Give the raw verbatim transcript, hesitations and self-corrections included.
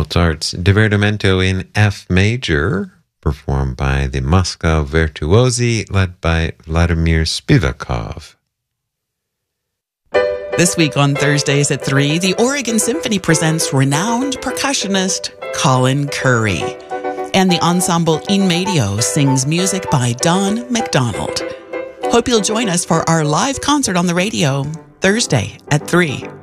Mozart's Divertimento in F major, performed by the Moscow Virtuosi, led by Vladimir Spivakov. This week on Thursdays at three, the Oregon Symphony presents renowned percussionist Colin Currie. And the ensemble In Medio sings music by Don McDonald. Hope you'll join us for our live concert on the radio Thursday at three.